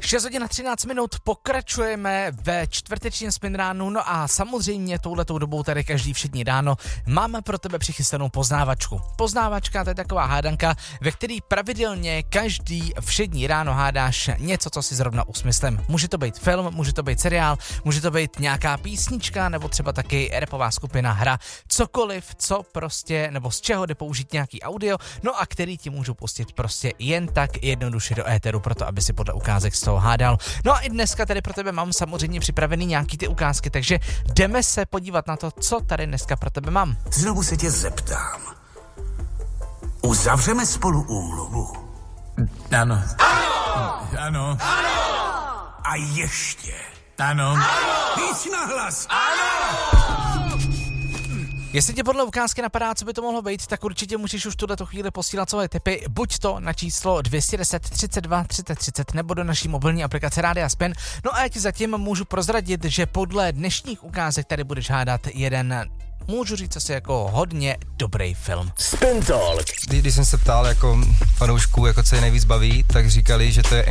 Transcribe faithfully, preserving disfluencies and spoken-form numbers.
šest hodin a třináct minut, pokračujeme ve čtvrtečním spinránu, no a samozřejmě touhletou dobou tady každý všední ráno máme pro tebe přichystanou poznávačku. Poznávačka, to je taková hádanka, ve který pravidelně každý všední ráno hádáš něco, co si zrovna usmyslím. Může to být film, může to být seriál, může to být nějaká písnička, nebo třeba taky rapová skupina, hra, cokoliv, co prostě, nebo z čeho jde použít nějaký audio, no a který ti můžu pustit prostě jen tak jednoduše do éteru, proto aby si podle ukázek z toho hádal. No a i dneska tady pro tebe mám samozřejmě připravený nějaký ty ukázky, takže jdeme se podívat na to, co tady dneska pro tebe mám. Znovu se tě zeptám. Uzavřeme spolu úmluvu? Ano. Ano! Ano. Ano! A ještě. Ano. Ano! Víc nahlas! Ano! Jestli tě podle ukázky napadá, co by to mohlo být, tak určitě můžeš už tuto chvíli posílat svoje tipy, buď to na číslo dvě stě deset třicet dva třicet třicet nebo do naší mobilní aplikace Rádia Spin. No a já ti zatím můžu prozradit, že podle dnešních ukázek tady budeš hádat jeden, můžu říct asi jako hodně dobrý film. Spin Talk. Když, když jsem se ptal jako fanoušků, jako co je nejvíc baví, tak říkali, že to je